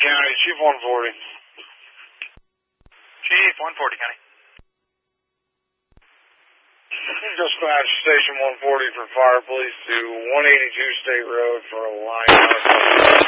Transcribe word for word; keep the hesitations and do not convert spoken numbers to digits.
County, Chief one forty. Chief one forty County. Dispatch Station one forty for Fire Police to one eighty-two State Road for a line.